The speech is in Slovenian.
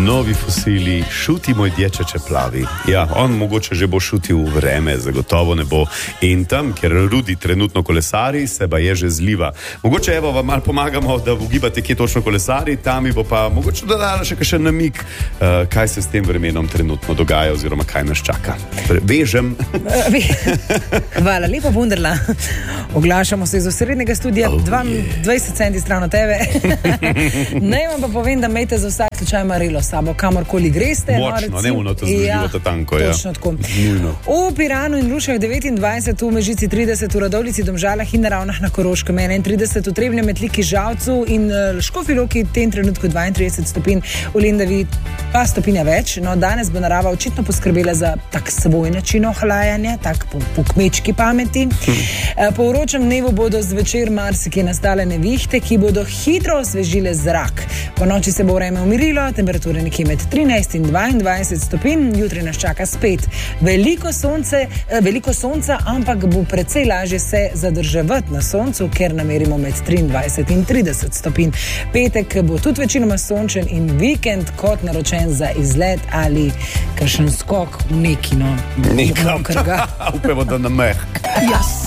Novi fosili, šuti moj dječeče plavi. Ja, on mogoče že bo šutil vreme, zagotovo ne bo. In tam, kjer Rudi trenutno kolesari, se ba je že zliva. Mogoče evo vam malo pomagamo, da ugibate, kje točno kolesari, tam mi bo pa mogoče dodala še kakšen namig, kaj se s tem vremenom trenutno dogaja oziroma kaj nas čaka. Bežem. Hvala lepa, Wunderla. Oglašamo se iz osrednjega studija, 20 centi stran od tebe. Naj vam pa povem, da imejte za vsak slučaj marilo s sabo, kamorkoli greste. Močno, ne uno to zgodilo tanko. Točno tako. V Piranu in Rušah 29, v Mežici 30, v Radovljici, Domžalah in na Ravnah na Koroškem 31, v Trebnjem, Metliki, Žalcu in Škofji Loki v tem trenutku 32 stopinj, v Lendavi pa stopinja več. No, danes bo narava očitno poskrbela za tak svoj način ohlajanja, tak po kmečki pameti. Po vročem dnevu bodo zvečer marsikje nastale nevihte, ki bodo hitro osvežile zrak. Po noči se bo vreme umirilo, temperature nekje med 13 in 22 stopinj, jutri nas čaka spet veliko sonca, ampak bo precej lažje se zadrževati na soncu, ker namerimo med 23 in 30 stopinj. Petek bo tudi večinoma sončen in vikend kot naročen za izlet ali kakšen skok v neki, Nekam. Upamo, da na meh. Yes.